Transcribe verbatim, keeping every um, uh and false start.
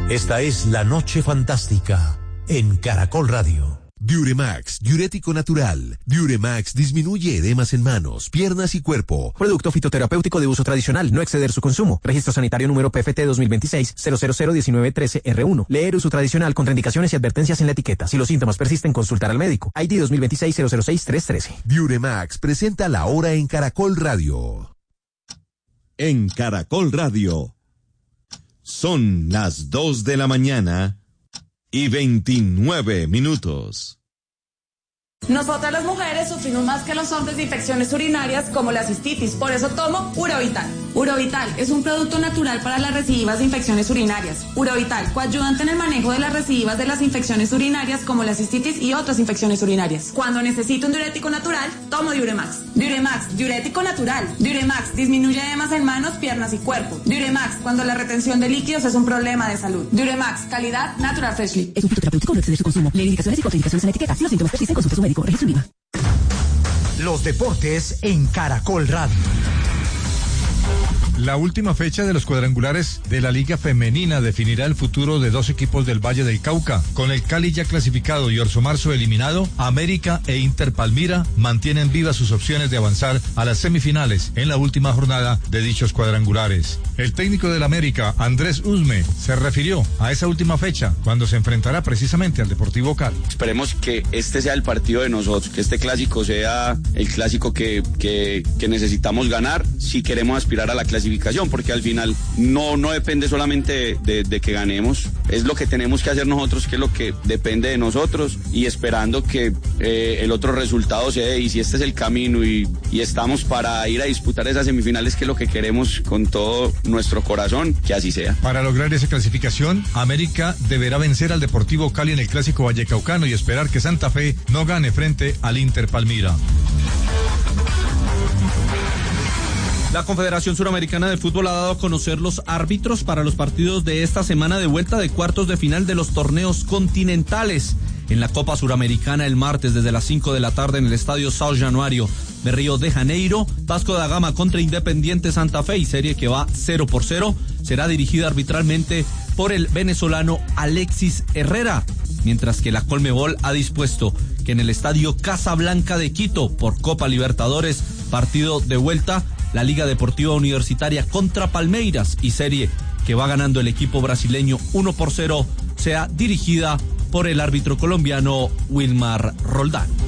Esta es La Noche Fantástica en Caracol Radio. Diuremax, diurético natural. Diuremax disminuye edemas en manos, piernas y cuerpo. Producto fitoterapéutico de uso tradicional, no exceder su consumo. Registro sanitario número P F T dos mil veintiséis cero cero cero diecinueve trece R uno. Leer uso tradicional, contraindicaciones y advertencias en la etiqueta. Si los síntomas persisten, consultar al médico. I D dos mil veintiséis cero cero seis tres trece. Diuremax presenta La Hora en Caracol Radio. En Caracol Radio. Son las dos de la mañana y veintinueve minutos. Nosotras las mujeres sufrimos más que los hombres de infecciones urinarias como la cistitis, por eso tomo Urovital. Urovital es un producto natural para las recidivas de infecciones urinarias. Urovital, coayudante en el manejo de las recidivas de las infecciones urinarias como la cistitis y otras infecciones urinarias. Cuando necesito un diurético natural, tomo Diuremax. Diuremax, diurético natural. Diuremax, disminuye edemas en manos, piernas y cuerpo. Diuremax, cuando la retención de líquidos es un problema de salud. Diuremax, calidad Natural Freshly. Es un fitoterapéutico, no exceder su consumo. Leer indicaciones y contraindicaciones en la etiqueta. Si los síntomas persisten, consulte a su médico. Registro INVIMA. Los deportes en Caracol Radio. La última fecha de los cuadrangulares de la Liga Femenina definirá el futuro de dos equipos del Valle del Cauca. Con el Cali ya clasificado y Orso Marzo eliminado, América e Inter Palmira mantienen vivas sus opciones de avanzar a las semifinales en la última jornada de dichos cuadrangulares. El técnico del América, Andrés Usme, se refirió a esa última fecha cuando se enfrentará precisamente al Deportivo Cali. Esperemos que este sea el partido de nosotros, que este clásico sea el clásico que, que, que necesitamos ganar si queremos aspirar a la clasificación. Porque al final no, no depende solamente de, de, de que ganemos, es lo que tenemos que hacer nosotros, que es lo que depende de nosotros, y esperando que eh, el otro resultado se dé, y si este es el camino y, y estamos para ir a disputar esas semifinales, que es lo que queremos con todo nuestro corazón, que así sea. Para lograr esa clasificación, América deberá vencer al Deportivo Cali en el Clásico Vallecaucano y esperar que Santa Fe no gane frente al Inter Palmira. La Confederación Suramericana de Fútbol ha dado a conocer los árbitros para los partidos de esta semana de vuelta de cuartos de final de los torneos continentales. En la Copa Suramericana el martes desde las cinco de la tarde en el Estadio São Januário de Río de Janeiro, Vasco da Gama contra Independiente Santa Fe, y serie que va cero por cero, será dirigida arbitralmente por el venezolano Alexis Herrera, mientras que la Conmebol ha dispuesto que en el Estadio Casablanca de Quito por Copa Libertadores, partido de vuelta, la Liga Deportiva Universitaria contra Palmeiras, y serie que va ganando el equipo brasileño uno por cero, sea dirigida por el árbitro colombiano Wilmar Roldán.